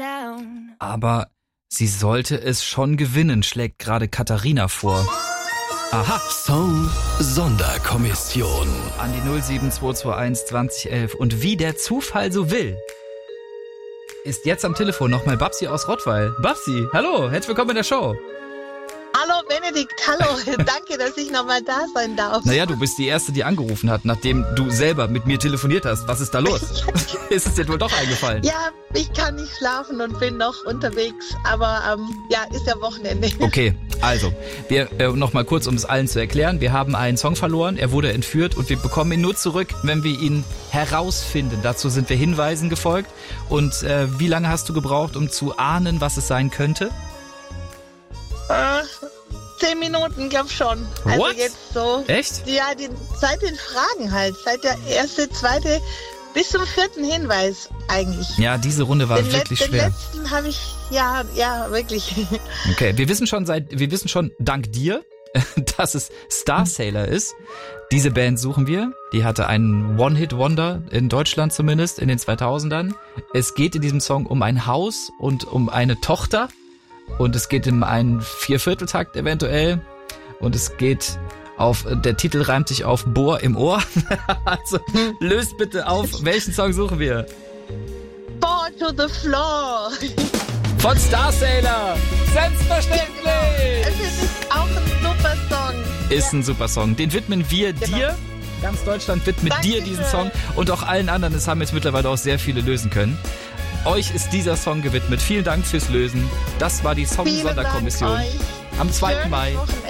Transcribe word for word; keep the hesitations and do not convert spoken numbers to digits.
Aber sie sollte es schon gewinnen, schlägt gerade Katharina vor. Aha. Song Sonderkommission. An die null sieben zwei zwei eins zwanzig elf. Und wie der Zufall so will, ist jetzt am Telefon nochmal Babsi aus Rottweil. Babsi, hallo, herzlich willkommen in der Show. Hallo Benedikt, hallo, danke, dass ich nochmal da sein darf. Naja, du bist die Erste, die angerufen hat, nachdem du selber mit mir telefoniert hast. Was ist da los? Ist es dir wohl doch eingefallen? Ja, ich kann nicht schlafen und bin noch unterwegs, aber ähm, ja, ist ja Wochenende. Okay, also, wir äh, nochmal kurz, um es allen zu erklären. Wir haben einen Song verloren, er wurde entführt und wir bekommen ihn nur zurück, wenn wir ihn herausfinden. Dazu sind wir Hinweisen gefolgt. Und äh, wie lange hast du gebraucht, um zu ahnen, was es sein könnte? Äh, zehn Minuten, glaub schon. Also What? jetzt so. Echt? Ja, die, seit den Fragen halt. Seit der erste, zweite bis zum vierten Hinweis eigentlich. Ja, diese Runde war den wirklich Let- schwer. Den letzten habe ich, ja, ja, wirklich. Okay, wir wissen schon seit, wir wissen schon dank dir, dass es Starsailor ist. Diese Band suchen wir. Die hatte einen One-Hit-Wonder in Deutschland zumindest in den zweitausendern. Es geht in diesem Song um ein Haus und um eine Tochter. Und es geht in einen Viervierteltakt eventuell. Und es geht auf, der Titel reimt sich auf Bohr im Ohr. Also löst bitte auf, welchen Song suchen wir? Fall to the floor. Von Starsailor. Selbstverständlich. Es ist auch ein super Song. Ist Ja. ein super Song. Den widmen wir Genau. dir. Ganz Deutschland widmet dir Dankeschön. diesen Song. Und auch allen anderen. Es haben jetzt mittlerweile auch sehr viele lösen können. Euch ist dieser Song gewidmet. Vielen Dank fürs Lösen. Das war die Vielen Dank Song-Sonderkommission euch. am zweiten Schönes Mai. Wochenende.